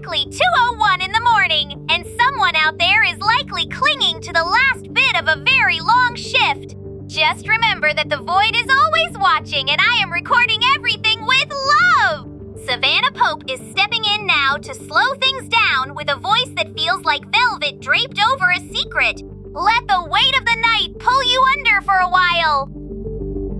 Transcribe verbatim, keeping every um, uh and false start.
exactly two oh one in the morning, and someone out there is likely clinging to the last bit of a very long shift. Just remember that the Void is always watching, and I am recording everything with love! Savannah Pope is stepping in now to slow things down with a voice that feels like velvet draped over a secret. Let the weight of the night pull you under for a while.